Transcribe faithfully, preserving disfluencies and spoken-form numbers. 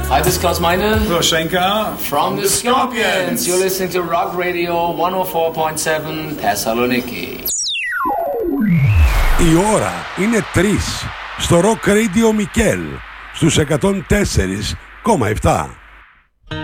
Hi, this is Klaus Meine. Roshenka. From the Scorpions. You're listening to Rock Radio εκατόν τέσσερα κόμμα επτά Thessaloniki. Η ώρα είναι τρεις στο Rock Radio Mikkel στους εκατόν τέσσερα κόμμα επτά.